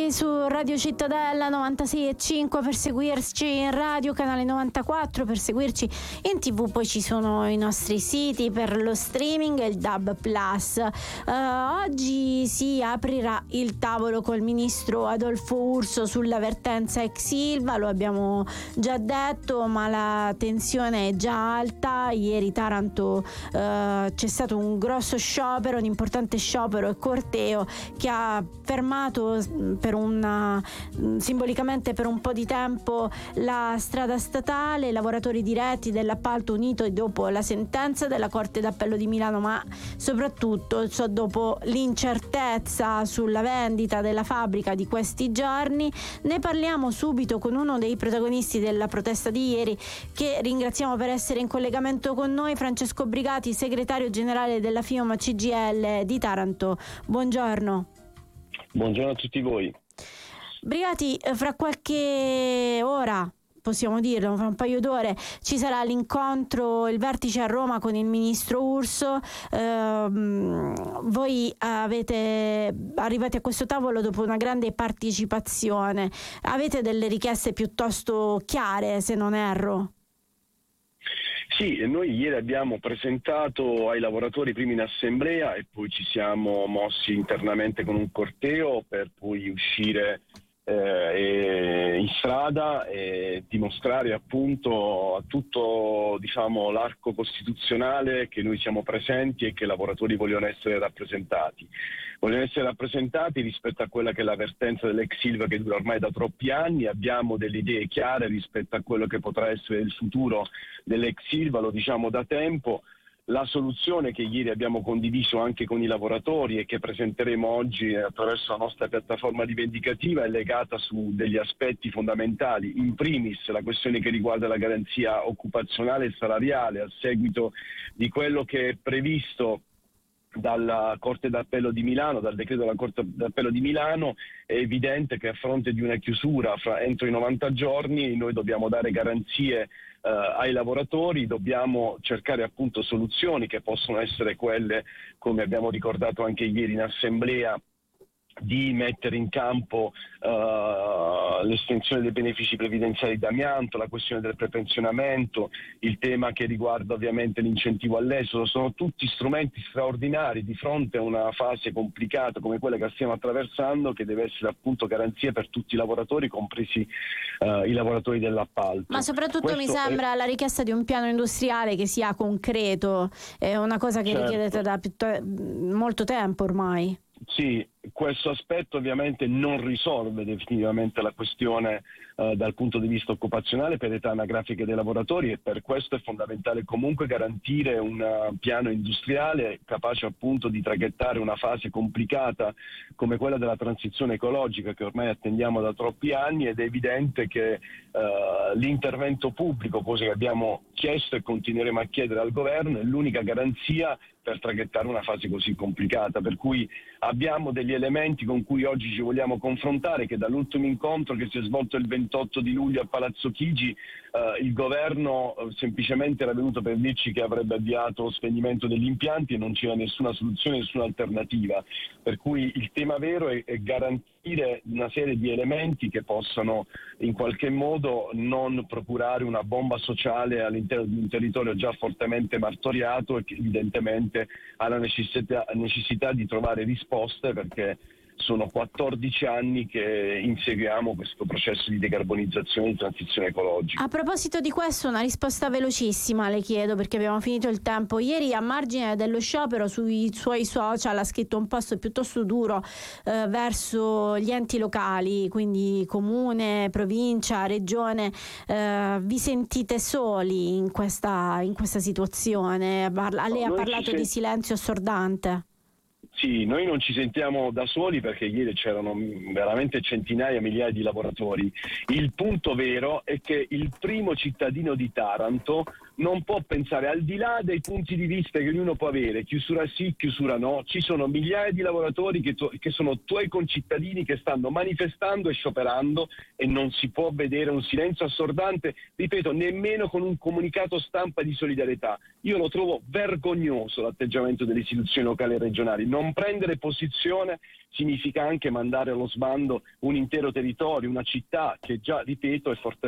qui su Radio Cittadella 96.5 per seguirci in radio, canale 94 per seguirci in TV, poi ci sono i nostri siti per lo streaming e il DAB+. Oggi si aprirà il tavolo col ministro Adolfo Urso sulla vertenza ex Ilva, lo abbiamo già detto, ma la tensione è già alta. Ieri Taranto c'è stato un grosso sciopero, un importante sciopero e corteo che ha fermato simbolicamente per un po' di tempo la strada statale, i lavoratori diretti dell'appalto unito dopo la sentenza della Corte d'Appello di Milano, ma soprattutto dopo l'incertezza sulla vendita della fabbrica di questi giorni. Ne parliamo subito con uno dei protagonisti della protesta di ieri, che ringraziamo per essere in collegamento con noi, Francesco Brigati, segretario generale della FIOM CGIL di Taranto. Buongiorno. Buongiorno a tutti voi. Brigati, fra qualche ora, possiamo dirlo, fra un paio d'ore, ci sarà l'incontro, il vertice a Roma con il ministro Urso. Voi arrivate a questo tavolo dopo una grande partecipazione. Avete delle richieste piuttosto chiare, se non erro? Sì, noi ieri abbiamo presentato ai lavoratori prima in assemblea e poi ci siamo mossi internamente con un corteo per poi uscire in strada e dimostrare appunto a tutto l'arco costituzionale che noi siamo presenti e che i lavoratori vogliono essere rappresentati. Vogliono essere rappresentati rispetto a quella che è la vertenza dell'ex Ilva, che dura ormai da troppi anni. Abbiamo delle idee chiare rispetto a quello che potrà essere il futuro dell'ex Ilva, lo diciamo da tempo. La soluzione che ieri abbiamo condiviso anche con i lavoratori e che presenteremo oggi attraverso la nostra piattaforma rivendicativa è legata su degli aspetti fondamentali. In primis la questione che riguarda la garanzia occupazionale e salariale a seguito di quello che è previsto dalla Corte d'Appello di Milano, dal decreto della Corte d'Appello di Milano. È evidente che a fronte di una chiusura entro i 90 giorni noi dobbiamo dare garanzie ai lavoratori, dobbiamo cercare appunto soluzioni che possono essere quelle, come abbiamo ricordato anche ieri in assemblea, di mettere in campo l'estensione dei benefici previdenziali d'amianto, la questione del prepensionamento, il tema che riguarda ovviamente l'incentivo all'esodo. Sono tutti strumenti straordinari di fronte a una fase complicata come quella che stiamo attraversando, che deve essere appunto garanzia per tutti i lavoratori, compresi i lavoratori dell'appalto. Ma soprattutto mi sembra la richiesta di un piano industriale che sia concreto, è una cosa che richiedete da molto tempo ormai. Sì, questo aspetto ovviamente non risolve definitivamente la questione dal punto di vista occupazionale per età anagrafiche dei lavoratori, e per questo è fondamentale comunque garantire un piano industriale capace appunto di traghettare una fase complicata come quella della transizione ecologica che ormai attendiamo da troppi anni. Ed è evidente che l'intervento pubblico, cosa che abbiamo chiesto e continueremo a chiedere al governo, è l'unica garanzia per traghettare una fase così complicata, per cui abbiamo degli elementi con cui oggi ci vogliamo confrontare, che dall'ultimo incontro che si è svolto il 28 di luglio a Palazzo Chigi il governo semplicemente era venuto per dirci che avrebbe avviato lo spegnimento degli impianti e non c'era nessuna soluzione, nessuna alternativa, per cui il tema vero è garantire una serie di elementi che possano in qualche modo non procurare una bomba sociale all'interno di un territorio già fortemente martoriato e che evidentemente ha la necessità di trovare risposte, perché sono 14 anni che inseguiamo questo processo di decarbonizzazione e di transizione ecologica. A proposito di questo, una risposta velocissima le chiedo, perché abbiamo finito il tempo. Ieri, a margine dello sciopero, sui suoi social ha scritto un post piuttosto duro verso gli enti locali, quindi comune, provincia, regione. Vi sentite soli in questa situazione? Lei ha parlato di silenzio assordante. Sì, noi non ci sentiamo da soli, perché ieri c'erano veramente centinaia, migliaia di lavoratori. Il punto vero è che il primo cittadino di Taranto non può pensare, al di là dei punti di vista che ognuno può avere, chiusura sì, chiusura no, ci sono migliaia di lavoratori che sono tuoi concittadini che stanno manifestando e scioperando e non si può vedere un silenzio assordante, ripeto, nemmeno con un comunicato stampa di solidarietà. Io lo trovo vergognoso l'atteggiamento delle istituzioni locali e regionali. Non prendere posizione significa anche mandare allo sbando un intero territorio, una città che già, ripeto, è fortemente